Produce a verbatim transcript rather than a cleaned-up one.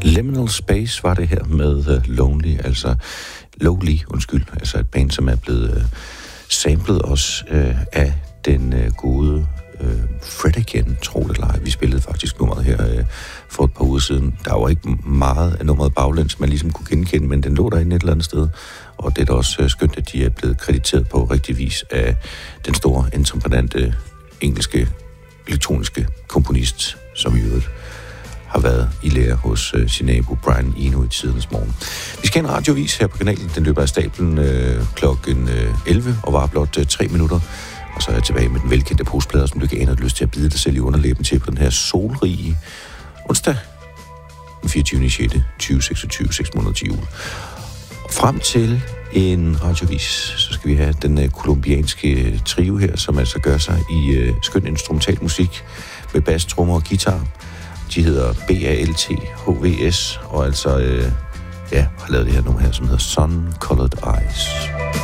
Liminal Space var det her med uh, Lonely, altså Lowly, undskyld, altså et band, som er blevet uh, samlet også uh, af den uh, gode uh, Fred Again, tro det eller ej. Vi spillede faktisk nummeret her uh, for et par uger siden. Der var ikke meget af nummeret baglæns, man ligesom kunne genkende, men den lå der inde et eller andet sted. Og det er da også uh, skønt, at de er blevet krediteret på rigtig vis af den store, entreprenante engelske elektroniske komponist, som i øvrigt har været i lære hos øh, sin nabo Brian Eno i tidens morgen. Vi skal have en radiovis her på kanalen. Den løber af stablen øh, klokken øh, elleve og var blot øh, tre minutter. Og så er jeg tilbage med den velkendte postplader, som du kan have lyst til at bide dig selv i underlæben til på den her solrige onsdag den fireogtyvende juni tyve seksogtyve, seks måneder til jul. Frem til en radiovis, så skal vi have den øh, kolumbianske trio her, som altså gør sig i øh, skøn instrumental musik med bas, trommer og guitar. De hedder B A L T H V S, og altså, øh, ja, har lavet det her nummer her, som hedder Sun Colored Eyes.